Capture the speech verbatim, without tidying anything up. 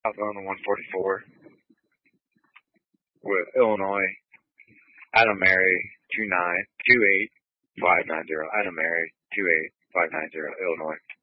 South on the one forty-four with Illinois. Adam Mary, two nine two eight five nine zero. Adam Mary, two eight five nine zero, Illinois.